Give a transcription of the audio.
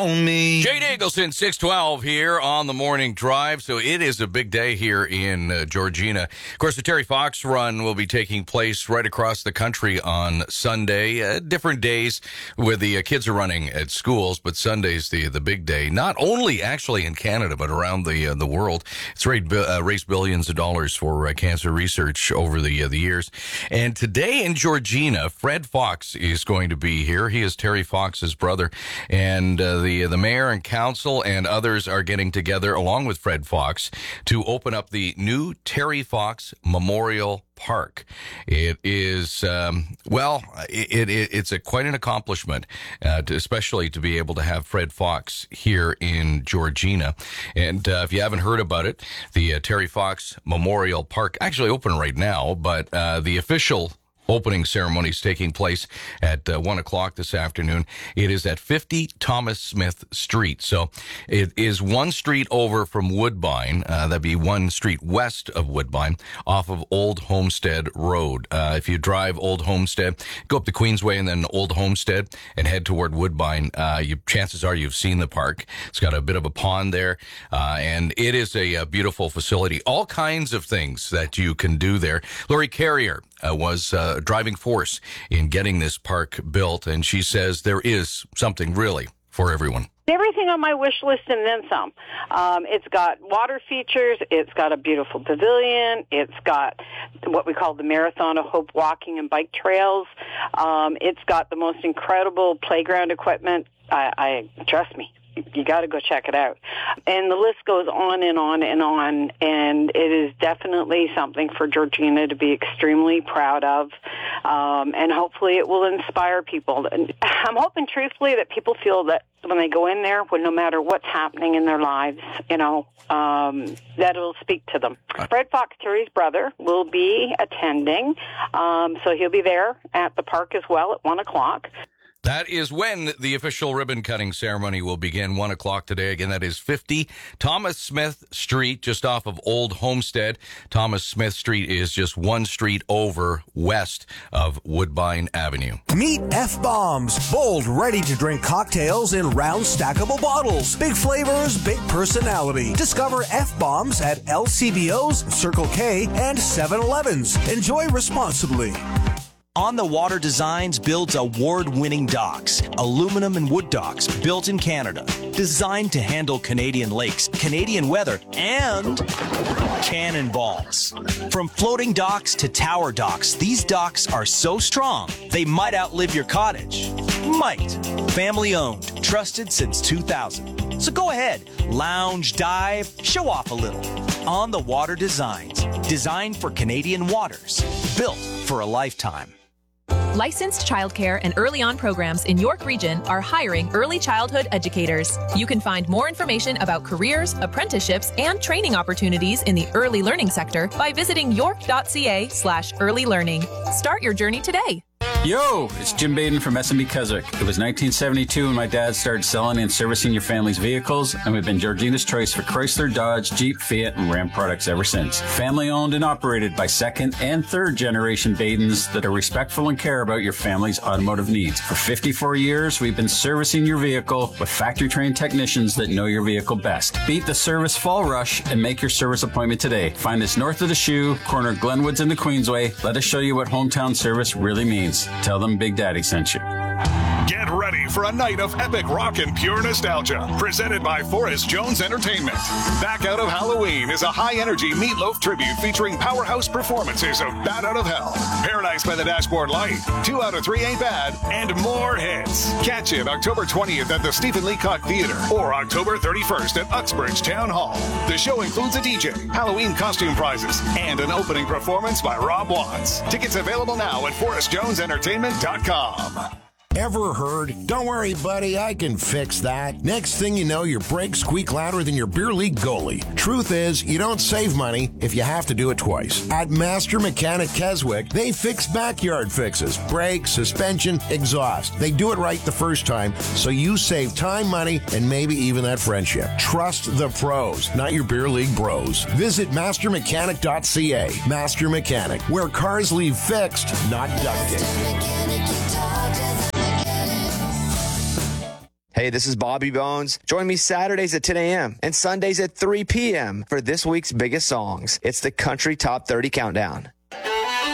Me. Jay Nicholson, 612 here on the Morning Drive. So it is a big day here in Georgina. Of course, the Terry Fox Run will be taking place right across the country on Sunday. Different days where the kids are running at schools, but Sunday's the big day. Not only actually in Canada, but around the world. It's raised billions of dollars for cancer research over the years. And today in Georgina, Fred Fox is going to be here. He is Terry Fox's brother, and the mayor and council and others are getting together along with Fred Fox to open up the new Terry Fox Memorial Park. It is, it's quite an accomplishment, especially to be able to have Fred Fox here in Georgina. And if you haven't heard about it, the Terry Fox Memorial Park, actually open right now, but the official opening ceremony is taking place at 1 o'clock this afternoon. It is at 50 Thomas Smith Street. So it is one street over from Woodbine. That'd be one street west of Woodbine off of Old Homestead Road. If you drive Old Homestead, go up the Queensway and then Old Homestead and head toward Woodbine, chances are you've seen the park. It's got a bit of a pond there, and it is a beautiful facility. All kinds of things that you can do there. Lori Carrier was a driving force in getting this park built, and she says there is something really for everyone. Everything on my wish list and then some. It's got water features. It's got a beautiful pavilion. It's got what we call the Marathon of Hope walking and bike trails. It's got the most incredible playground equipment. I trust me. You got to go check it out. And the list goes on and on and on, and it is definitely something for Georgina to be extremely proud of, and hopefully it will inspire people. And I'm hoping, truthfully, that people feel that when they go in there, no matter what's happening in their lives, that it'll speak to them. Fred Fox, Terry's brother, will be attending, so he'll be there at the park as well at 1 o'clock. That is when the official ribbon cutting ceremony will begin, 1 o'clock today. Again, that is 50 Thomas Smith Street, just off of Old Homestead. Thomas Smith Street is just one street over west of Woodbine Avenue. Meet F-Bombs, bold, ready-to-drink cocktails in round stackable bottles. Big flavors, big personality. Discover F-Bombs at LCBO's, Circle K, and 7-Elevens. Enjoy responsibly. On the Water Designs builds award-winning docks, aluminum and wood docks built in Canada, designed to handle Canadian lakes, Canadian weather, and cannonballs. From floating docks to tower docks, these docks are so strong, they might outlive your cottage. Might. Family owned, trusted since 2000. So go ahead, lounge, dive, show off a little. On the Water Designs, designed for Canadian waters, built for a lifetime. Licensed childcare and early on programs in York Region are hiring early childhood educators. You can find more information about careers, apprenticeships, and training opportunities in the early learning sector by visiting york.ca/early learning. Start your journey today. Yo, it's Jim Baden from S&B Keswick. It was 1972 when my dad started selling and servicing your family's vehicles, and we've been Georgina's choice for Chrysler, Dodge, Jeep, Fiat, and Ram products ever since. Family owned and operated by second and third generation Badens that are respectful and care about your family's automotive needs. For 54 years, we've been servicing your vehicle with factory trained technicians that know your vehicle best. Beat the service fall rush and make your service appointment today. Find us north of the Shoe, corner Glenwoods and the Queensway. Let us show you what hometown service really means. Tell them Big Daddy sent you. Get ready for a night of epic rock and pure nostalgia, presented by Forrest Jones Entertainment. Back Out of Halloween is a high-energy Meatloaf tribute featuring powerhouse performances of Bat Out of Hell, Paradise by the Dashboard Light, 2 Out of 3 Ain't Bad, and more hits. Catch it October 20th at the Stephen Leacock Theater or October 31st at Uxbridge Town Hall. The show includes a DJ, Halloween costume prizes, and an opening performance by Rob Watts. Tickets available now at ForrestJonesEntertainment.com. Ever heard? Don't worry, buddy, I can fix that. Next thing you know, your brakes squeak louder than your beer league goalie. Truth is, you don't save money if you have to do it twice. At Master Mechanic Keswick, they fix backyard fixes, brakes, suspension, exhaust. They do it right the first time, so you save time, money, and maybe even that friendship. Trust the pros, not your beer league bros. Visit mastermechanic.ca. Master Mechanic, where cars leave fixed, not duct tape. Hey, this is Bobby Bones. Join me Saturdays at 10 a.m. and Sundays at 3 p.m. for this week's biggest songs. It's the Country Top 30 Countdown.